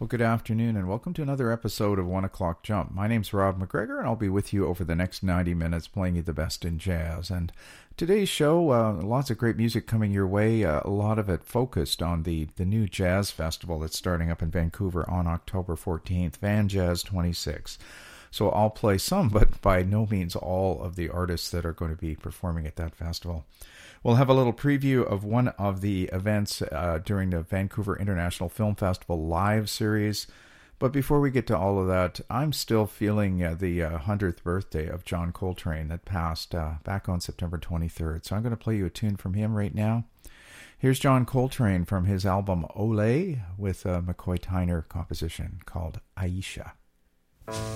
Well, good afternoon, and welcome to another episode of 1 O'Clock Jump. My name's Rob McGregor, and I'll be with you over the next 90 minutes playing you the best in jazz. And today's show, lots of great music coming your way, a lot of it focused on the new jazz festival that's starting up in Vancouver on October 14th, Van Jazz 26. So I'll play some, but by no means all of the artists that are going to be performing at that festival. We'll have a little preview of one of the events during the Vancouver International Film Festival live series. But before we get to all of that, I'm still feeling the 100th birthday of John Coltrane that passed back on September 23rd. So I'm going to play you a tune from him right now. Here's John Coltrane from his album Ole with a McCoy Tyner composition called Aisha.